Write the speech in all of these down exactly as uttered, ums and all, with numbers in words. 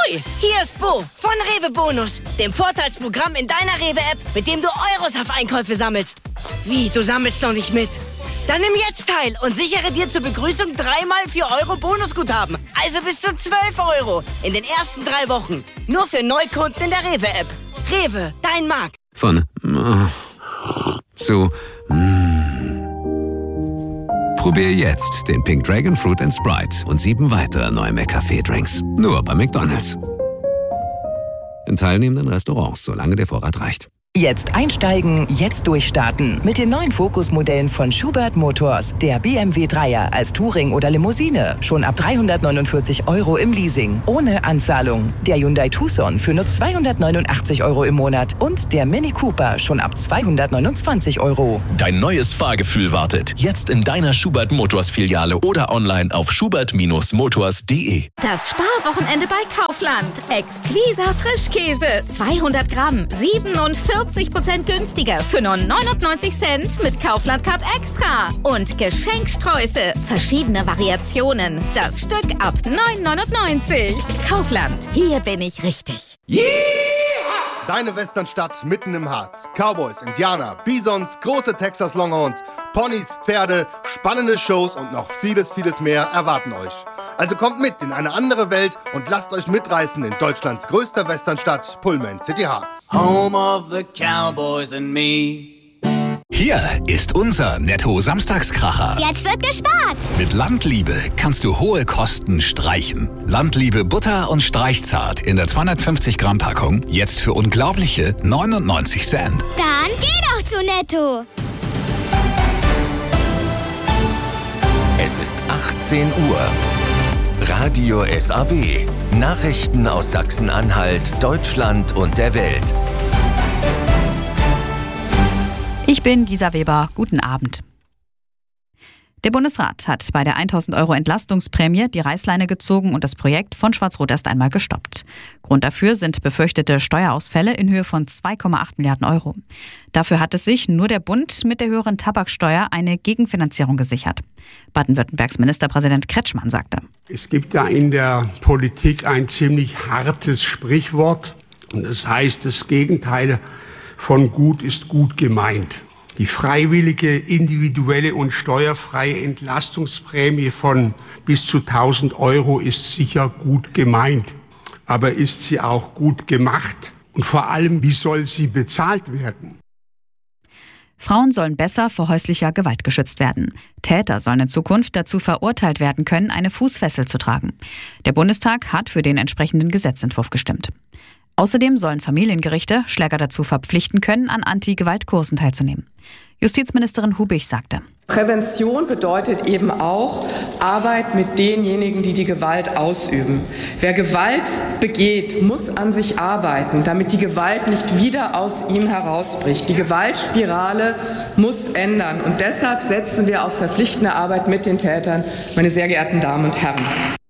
Ahoi, hier ist Bo von Rewe Bonus, dem Vorteilsprogramm in deiner Rewe-App, mit dem du Euros auf Einkäufe sammelst. Wie, du sammelst noch nicht mit? Dann nimm jetzt teil und sichere dir zur Begrüßung dreimal vier Euro Bonusguthaben. Also bis zu zwölf Euro in den ersten drei Wochen. Nur für Neukunden in der Rewe-App. Rewe, dein Markt. Von äh, zu mm. Probier jetzt den Pink Dragon Fruit and Sprite und sieben weitere neue McCafé-Drinks. Nur bei McDonald's. In teilnehmenden Restaurants, solange der Vorrat reicht. Jetzt einsteigen, jetzt durchstarten. Mit den neuen Focus-Modellen von Schubert Motors. Der B M W Dreier als Touring oder Limousine. Schon ab dreihundertneunundvierzig Euro im Leasing. Ohne Anzahlung. Der Hyundai Tucson für nur zweihundertneunundachtzig Euro im Monat. Und der Mini Cooper schon ab zweihundertneunundzwanzig Euro. Dein neues Fahrgefühl wartet. Jetzt in deiner Schubert Motors Filiale oder online auf schubert Bindestrich motors punkt de. Das Sparwochenende bei Kaufland. Exquisa Frischkäse. zweihundert Gramm. siebenundvierzig Prozent günstiger für nur neunundneunzig Cent mit Kaufland Card Extra. Und Geschenksträuße. Verschiedene Variationen. Das Stück ab neun neunundneunzig. Kaufland. Hier bin ich richtig. Yeah! Deine Westernstadt mitten im Harz. Cowboys, Indianer, Bisons, große Texas Longhorns, Ponys, Pferde, spannende Shows und noch vieles, vieles mehr erwarten euch. Also kommt mit in eine andere Welt und lasst euch mitreißen in Deutschlands größter Westernstadt, Pullman City Harz. Home of the Cowboys and me. Hier ist unser Netto-Samstagskracher. Jetzt wird gespart. Mit Landliebe kannst du hohe Kosten streichen. Landliebe Butter und Streichzart in der zweihundertfünfzig Gramm Packung jetzt für unglaubliche neunundneunzig Cent. Dann geh doch zu Netto. Es ist achtzehn Uhr. Radio S A W. Nachrichten aus Sachsen-Anhalt, Deutschland und der Welt. Ich bin Gisa Weber. Guten Abend. Der Bundesrat hat bei der tausend Euro Entlastungsprämie die Reißleine gezogen und das Projekt von Schwarz-Rot erst einmal gestoppt. Grund dafür sind befürchtete Steuerausfälle in Höhe von zwei Komma acht Milliarden Euro. Dafür hat es sich nur der Bund mit der höheren Tabaksteuer eine Gegenfinanzierung gesichert. Baden-Württembergs Ministerpräsident Kretschmann sagte: Es gibt da in der Politik ein ziemlich hartes Sprichwort. Und das heißt, das Gegenteil von gut ist gut gemeint. Die freiwillige, individuelle und steuerfreie Entlastungsprämie von bis zu tausend Euro ist sicher gut gemeint. Aber ist sie auch gut gemacht? Und vor allem, wie soll sie bezahlt werden? Frauen sollen besser vor häuslicher Gewalt geschützt werden. Täter sollen in Zukunft dazu verurteilt werden können, eine Fußfessel zu tragen. Der Bundestag hat für den entsprechenden Gesetzentwurf gestimmt. Außerdem sollen Familiengerichte Schläger dazu verpflichten können, an Anti-Gewalt-Kursen teilzunehmen. Justizministerin Hubig sagte: Prävention bedeutet eben auch Arbeit mit denjenigen, die die Gewalt ausüben. Wer Gewalt begeht, muss an sich arbeiten, damit die Gewalt nicht wieder aus ihm herausbricht. Die Gewaltspirale muss ändern. Und deshalb setzen wir auf verpflichtende Arbeit mit den Tätern, meine sehr geehrten Damen und Herren.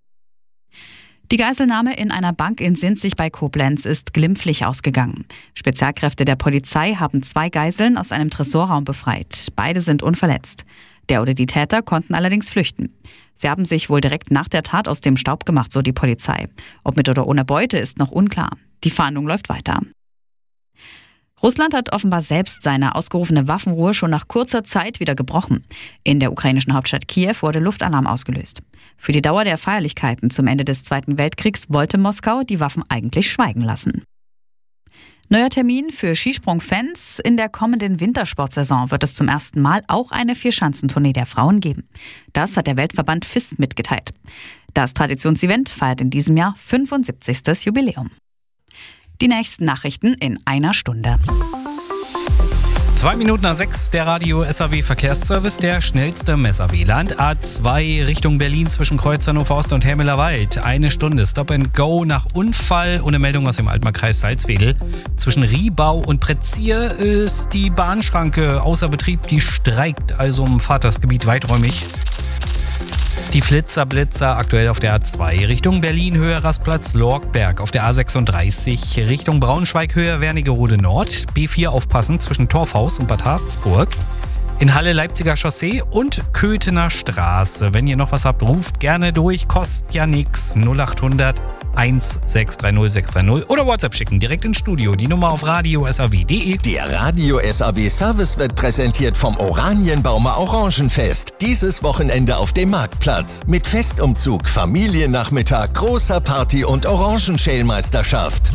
Die Geiselnahme in einer Bank in Sinzig bei Koblenz ist glimpflich ausgegangen. Spezialkräfte der Polizei haben zwei Geiseln aus einem Tresorraum befreit. Beide sind unverletzt. Der oder die Täter konnten allerdings flüchten. Sie haben sich wohl direkt nach der Tat aus dem Staub gemacht, so die Polizei. Ob mit oder ohne Beute ist noch unklar. Die Fahndung läuft weiter. Russland hat offenbar selbst seine ausgerufene Waffenruhe schon nach kurzer Zeit wieder gebrochen. In der ukrainischen Hauptstadt Kiew wurde Luftalarm ausgelöst. Für die Dauer der Feierlichkeiten zum Ende des Zweiten Weltkriegs wollte Moskau die Waffen eigentlich schweigen lassen. Neuer Termin für Skisprung-Fans: In der kommenden Wintersportsaison wird es zum ersten Mal auch eine Vierschanzentournee der Frauen geben. Das hat der Weltverband F I S mitgeteilt. Das Traditionsevent feiert in diesem Jahr fünfundsiebzigstes Jubiläum. Die nächsten Nachrichten in einer Stunde. Zwei Minuten nach sechs, der Radio S A W Verkehrsservice, der schnellste im S A W-Land. A zwei Richtung Berlin zwischen Kreuz Hannover Ost und Helmeler-Wald. Eine Stunde Stop and Go nach Unfall und eine Meldung aus dem Altmark-Kreis Salzwedel. Zwischen Riebau und Pretzier ist die Bahnschranke außer Betrieb. Die streikt also im Vatersgebiet weiträumig. Die Flitzer-Blitzer aktuell auf der A zwei Richtung Berlin, Höhe Rastplatz Lorgberg. Auf der A sechsunddreißig Richtung Braunschweig, Höhe Wernigerode Nord. B vier aufpassen zwischen Torfhaus und Bad Harzburg. In Halle Leipziger Chaussee und Köthener Straße. Wenn ihr noch was habt, ruft gerne durch. Kostet ja nix. null acht hundert eins sechs drei null sechs drei null oder WhatsApp schicken, direkt ins Studio. Die Nummer auf radio s a w punkt d e. Der Radio S A W Service wird präsentiert vom Oranienbaumer Orangenfest. Dieses Wochenende auf dem Marktplatz. Mit Festumzug, Familiennachmittag, großer Party und Orangenschälmeisterschaft.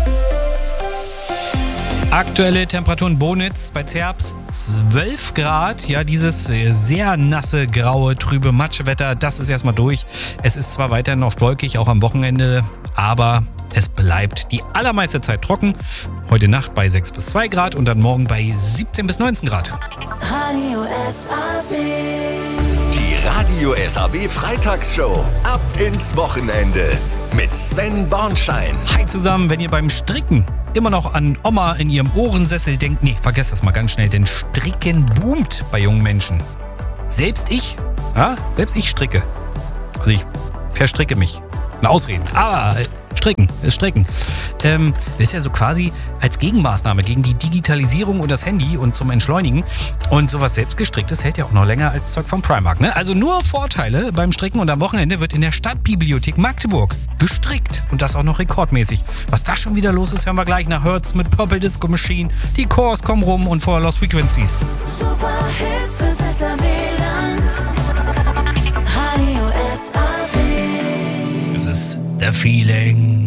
Aktuelle Temperaturen Bonitz bei Zerbst zwölf Grad. Ja, dieses sehr nasse, graue, trübe Matschwetter, das ist erstmal durch. Es ist zwar weiterhin oft wolkig, auch am Wochenende, aber es bleibt die allermeiste Zeit trocken. Heute Nacht bei sechs bis zwei Grad und dann morgen bei siebzehn bis neunzehn Grad. Radio S A W. Die Radio S A W Freitagsshow. Ab ins Wochenende. Mit Sven Bornschein. Hi zusammen, wenn ihr beim Stricken immer noch an Oma in ihrem Ohrensessel denkt, nee, vergesst das mal ganz schnell, denn Stricken boomt bei jungen Menschen. Selbst ich, ja, selbst ich stricke. Also ich verstricke mich. Eine Ausreden. Aber äh, stricken, ist stricken. Ähm, das ist ja so quasi als Gegenmaßnahme gegen die Digitalisierung und das Handy und zum Entschleunigen. Und sowas selbstgestricktes hält ja auch noch länger als Zeug vom Primark. Ne? Also nur Vorteile beim Stricken und am Wochenende wird in der Stadtbibliothek Magdeburg gestrickt. Und das auch noch rekordmäßig. Was da schon wieder los ist, hören wir gleich nach Hertz mit Purple Disco Machine. Die Chors kommen rum und vor Lost Frequencies. Super Hits fürs S A W-Land. Radio S A W. Das ist The Feeling.